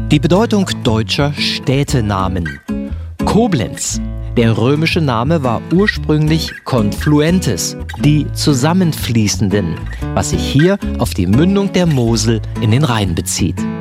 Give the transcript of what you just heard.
Die Bedeutung deutscher Städtenamen. Koblenz. Der römische Name war ursprünglich Confluentes, die Zusammenfließenden, was sich hier auf die Mündung der Mosel in den Rhein bezieht.